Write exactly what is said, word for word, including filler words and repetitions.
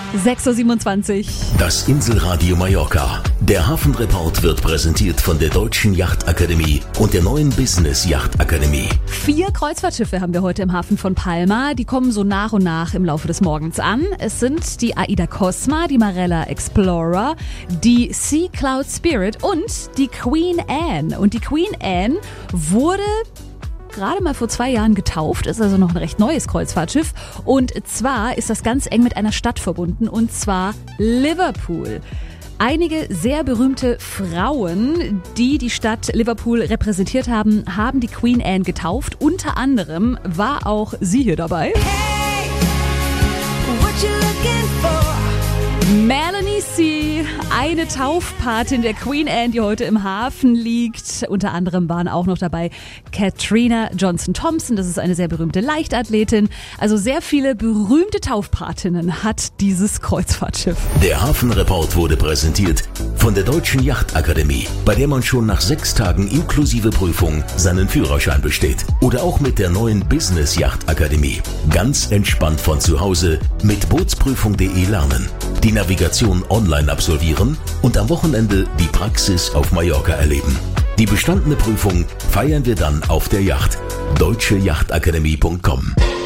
sechs Uhr siebenundzwanzig. Das Inselradio Mallorca. Der Hafenreport wird präsentiert von der Deutschen Yachtakademie und der neuen Business Yachtakademie. Vier Kreuzfahrtschiffe haben wir heute im Hafen von Palma. Die kommen so nach und nach im Laufe des Morgens an. Es sind die Aida Cosma, die Marella Explorer, die Sea Cloud Spirit und die Queen Anne. Und die Queen Anne wurde gerade mal vor zwei Jahren getauft, ist also noch ein recht neues Kreuzfahrtschiff. Und zwar ist das ganz eng mit einer Stadt verbunden, und zwar Liverpool. Einige sehr berühmte Frauen, die die Stadt Liverpool repräsentiert haben, haben die Queen Anne getauft. Unter anderem war auch sie hier dabei. Hey, what you looking for? Melanie C., eine Taufpatin der Queen Anne, die heute im Hafen liegt. Unter anderem waren auch noch dabei Katrina Johnson-Thompson, das ist eine sehr berühmte Leichtathletin. Also sehr viele berühmte Taufpatinnen hat dieses Kreuzfahrtschiff. Der Hafenreport wurde präsentiert von der Deutschen Yachtakademie, bei der man schon nach sechs Tagen inklusive Prüfung seinen Führerschein besteht. Oder auch mit der neuen Business Yachtakademie. Ganz entspannt von zu Hause mit bootsprüfung punkt de lernen. Die Navigation online absolvieren und am Wochenende die Praxis auf Mallorca erleben. Die bestandene Prüfung feiern wir dann auf der Yacht. deutsche yachtakademie punkt com